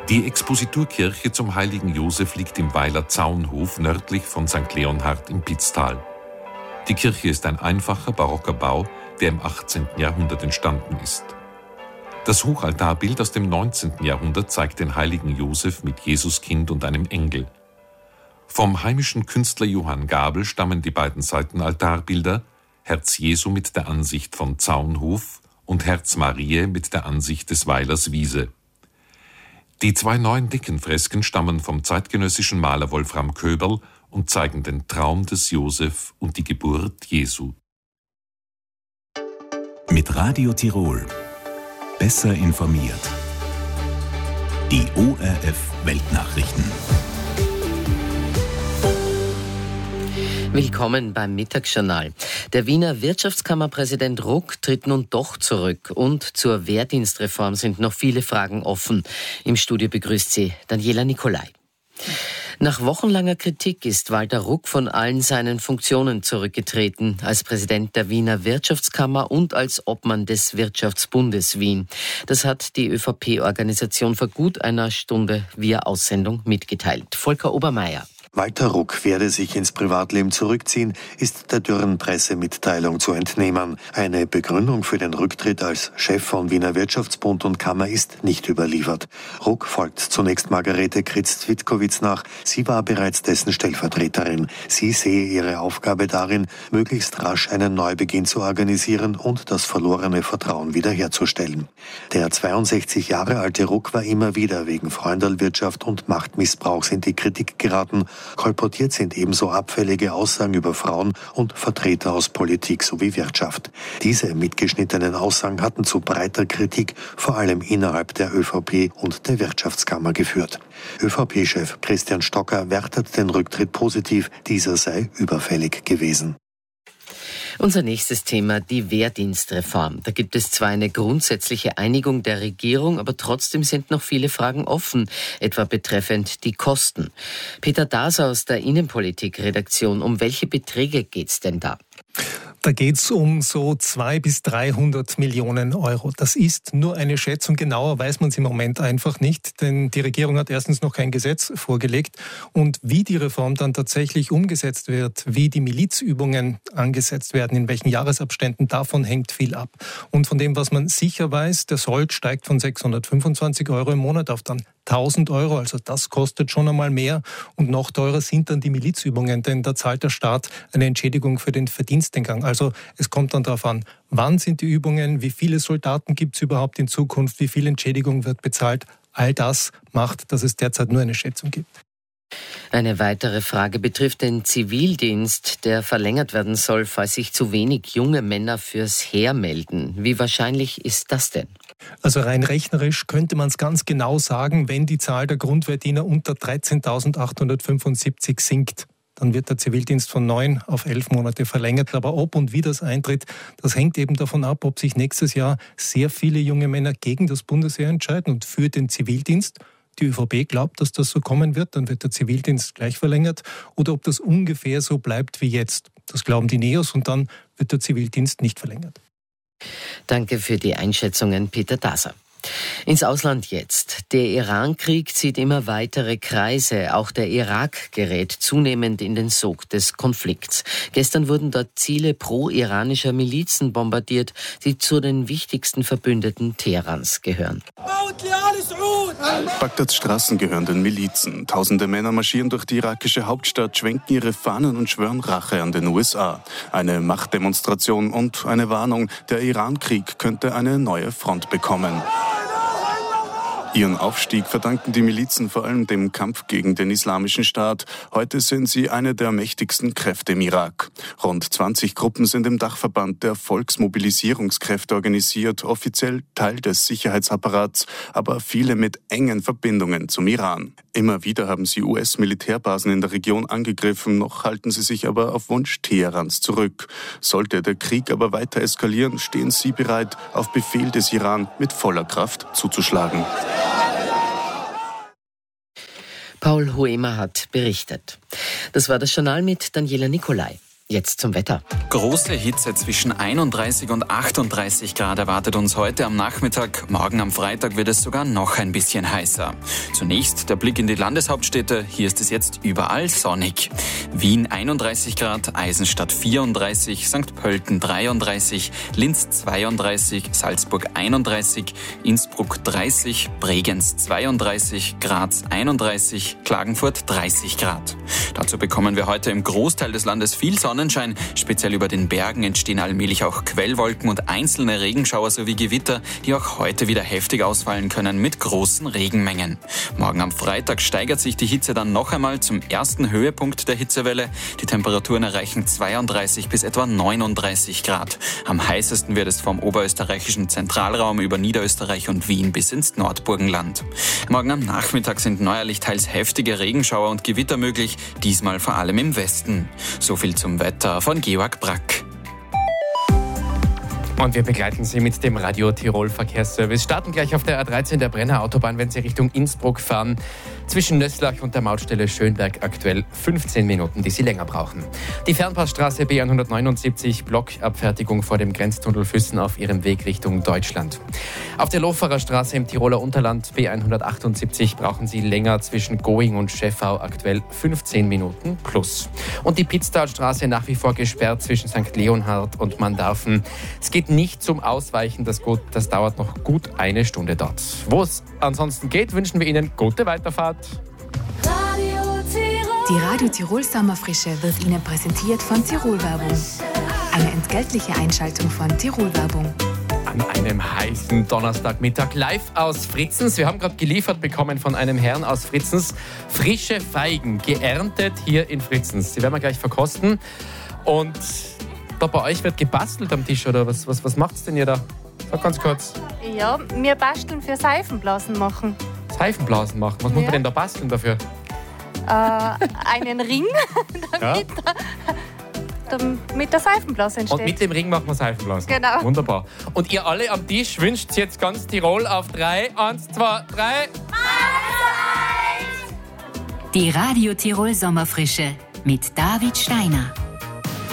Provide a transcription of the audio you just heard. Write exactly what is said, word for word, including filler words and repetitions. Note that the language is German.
Die Expositurkirche zum heiligen Josef liegt im Weiler Zaunhof nördlich von Sankt Leonhard im Pitztal. Die Kirche ist ein einfacher barocker Bau, der im achtzehnten Jahrhundert entstanden ist. Das Hochaltarbild aus dem neunzehnten Jahrhundert zeigt den heiligen Josef mit Jesuskind und einem Engel. Vom heimischen Künstler Johann Gabel stammen die beiden Seitenaltarbilder Herz Jesu mit der Ansicht von Zaunhof und Herz Mariä mit der Ansicht des Weilers Wiese. Die zwei neuen Deckenfresken stammen vom zeitgenössischen Maler Wolfram Köberl und zeigen den Traum des Josef und die Geburt Jesu. Mit Radio Tirol. Besser informiert. Die O R F Weltnachrichten. Willkommen beim Mittagsjournal. Der Wiener Wirtschaftskammerpräsident Ruck tritt nun doch zurück und zur Wehrdienstreform sind noch viele Fragen offen. Im Studio begrüßt sie Daniela Nicolai. Nach wochenlanger Kritik ist Walter Ruck von allen seinen Funktionen zurückgetreten, als Präsident der Wiener Wirtschaftskammer und als Obmann des Wirtschaftsbundes Wien. Das hat die ÖVP-Organisation vor gut einer Stunde via Aussendung mitgeteilt. Volker Obermeier. Walter Ruck werde sich ins Privatleben zurückziehen, ist der dürren Pressemitteilung zu entnehmen. Eine Begründung für den Rücktritt als Chef von Wiener Wirtschaftsbund und Kammer ist nicht überliefert. Ruck folgt zunächst Margarete Kritz-Zwitkowitz nach. Sie war bereits dessen Stellvertreterin. Sie sehe ihre Aufgabe darin, möglichst rasch einen Neubeginn zu organisieren und das verlorene Vertrauen wiederherzustellen. Der zweiundsechzig Jahre alte Ruck war immer wieder wegen Freundalwirtschaft und Machtmissbrauchs in die Kritik geraten. Kolportiert sind ebenso abfällige Aussagen über Frauen und Vertreter aus Politik sowie Wirtschaft. Diese mitgeschnittenen Aussagen hatten zu breiter Kritik, vor allem innerhalb der ÖVP und der Wirtschaftskammer geführt. ÖVP-Chef Christian Stocker wertet den Rücktritt positiv, dieser sei überfällig gewesen. Unser nächstes Thema, die Wehrdienstreform. Da gibt es zwar eine grundsätzliche Einigung der Regierung, aber trotzdem sind noch viele Fragen offen, etwa betreffend die Kosten. Peter Daser aus der Innenpolitik-Redaktion, um welche Beträge geht's denn da? Da geht es um so zweihundert bis dreihundert Millionen Euro. Das ist nur eine Schätzung. Genauer weiß man es im Moment einfach nicht, denn die Regierung hat erstens noch kein Gesetz vorgelegt. Und wie die Reform dann tatsächlich umgesetzt wird, wie die Milizübungen angesetzt werden, in welchen Jahresabständen, davon hängt viel ab. Und von dem, was man sicher weiß, der Sold steigt von sechshundertfünfundzwanzig Euro im Monat auf dann tausend Euro, also das kostet schon einmal mehr. Und noch teurer sind dann die Milizübungen, denn da zahlt der Staat eine Entschädigung für den Verdienstentgang. Also es kommt dann darauf an, wann sind die Übungen, wie viele Soldaten gibt es überhaupt in Zukunft, wie viel Entschädigung wird bezahlt. All das macht, dass es derzeit nur eine Schätzung gibt. Eine weitere Frage betrifft den Zivildienst, der verlängert werden soll, falls sich zu wenig junge Männer fürs Heer melden. Wie wahrscheinlich ist das denn? Also rein rechnerisch könnte man es ganz genau sagen, wenn die Zahl der Grundwehrdiener unter dreizehntausendachthundertfünfundsiebzig sinkt. Dann wird der Zivildienst von neun auf elf Monate verlängert. Aber ob und wie das eintritt, das hängt eben davon ab, ob sich nächstes Jahr sehr viele junge Männer gegen das Bundesheer entscheiden und für den Zivildienst. Die ÖVP glaubt, dass das so kommen wird, dann wird der Zivildienst gleich verlängert. Oder ob das ungefähr so bleibt wie jetzt. Das glauben die Neos und dann wird der Zivildienst nicht verlängert. Danke für die Einschätzungen, Peter Daser. Ins Ausland jetzt. Der Iran-Krieg zieht immer weitere Kreise. Auch der Irak gerät zunehmend in den Sog des Konflikts. Gestern wurden dort Ziele pro-iranischer Milizen bombardiert, die zu den wichtigsten Verbündeten Teherans gehören. Bagdads Straßen gehören den Milizen. Tausende Männer marschieren durch die irakische Hauptstadt, schwenken ihre Fahnen und schwören Rache an den U S A. Eine Machtdemonstration und eine Warnung, der Iran-Krieg könnte eine neue Front bekommen. Ihren Aufstieg verdanken die Milizen vor allem dem Kampf gegen den Islamischen Staat. Heute sind sie eine der mächtigsten Kräfte im Irak. Rund zwanzig Gruppen sind im Dachverband der Volksmobilisierungskräfte organisiert, offiziell Teil des Sicherheitsapparats, aber viele mit engen Verbindungen zum Iran. Immer wieder haben sie U S-Militärbasen in der Region angegriffen, noch halten sie sich aber auf Wunsch Teherans zurück. Sollte der Krieg aber weiter eskalieren, stehen sie bereit, auf Befehl des Iran mit voller Kraft zuzuschlagen. Paul Hoemer hat berichtet. Das war das Journal mit Daniela Nicolai. Jetzt zum Wetter. Große Hitze zwischen einunddreißig und achtunddreißig Grad erwartet uns heute am Nachmittag. Morgen am Freitag wird es sogar noch ein bisschen heißer. Zunächst der Blick in die Landeshauptstädte. Hier ist es jetzt überall sonnig. Wien einunddreißig Grad, Eisenstadt vierunddreißig, Sankt Pölten dreiunddreißig, Linz zweiunddreißig, Salzburg einunddreißig, Innsbruck dreißig, Bregenz zweiunddreißig, Graz einunddreißig, Klagenfurt dreißig Grad. Dazu bekommen wir heute im Großteil des Landes viel Sonne. Sonnenschein. Speziell über den Bergen entstehen allmählich auch Quellwolken und einzelne Regenschauer sowie Gewitter, die auch heute wieder heftig ausfallen können mit großen Regenmengen. Morgen am Freitag steigert sich die Hitze dann noch einmal zum ersten Höhepunkt der Hitzewelle. Die Temperaturen erreichen zweiunddreißig bis etwa neununddreißig Grad. Am heißesten wird es vom oberösterreichischen Zentralraum über Niederösterreich und Wien bis ins Nordburgenland. Morgen am Nachmittag sind neuerlich teils heftige Regenschauer und Gewitter möglich, diesmal vor allem im Westen. So viel zum Wetter von Georg Brack. Und wir begleiten Sie mit dem Radio Tirol Verkehrsservice. Starten gleich auf der A dreizehn der Brenner Autobahn, wenn Sie Richtung Innsbruck fahren. Zwischen Nösslach und der Mautstelle Schönberg aktuell fünfzehn Minuten, die Sie länger brauchen. Die Fernpassstraße B hundertneunundsiebzig, Blockabfertigung vor dem Grenztunnel Füssen auf ihrem Weg Richtung Deutschland. Auf der Lofacher Straße im Tiroler Unterland B hundertachtundsiebzig brauchen Sie länger zwischen Going und Scheffau aktuell fünfzehn Minuten plus. Und die Pitztalstraße nach wie vor gesperrt zwischen Sankt Leonhard und Mandarfen. Es geht nicht zum Ausweichen, das, gut, das dauert noch gut eine Stunde dort. Wo es ansonsten geht, wünschen wir Ihnen gute Weiterfahrt. Die Radio Tirol Sommerfrische wird Ihnen präsentiert von Tirol Werbung. Eine entgeltliche Einschaltung von Tirol Werbung. An einem heißen Donnerstagmittag live aus Fritzens. Wir haben gerade geliefert bekommen von einem Herrn aus Fritzens frische Feigen, geerntet hier in Fritzens. Die werden wir gleich verkosten. Und da bei euch wird gebastelt am Tisch, oder was, was, was macht's denn ihr da? Sag ganz kurz. Ja, wir basteln für Seifenblasen machen. Seifenblasen machen? Was ja. muss man denn da basteln dafür? Äh, einen Ring, damit, ja. der, damit der Seifenblase entsteht. Und mit dem Ring machen wir Seifenblasen? Genau. Wunderbar. Und ihr alle am Tisch wünscht jetzt ganz Tirol auf drei. Eins, zwei, drei. Die Radio Tirol Sommerfrische mit David Steiner.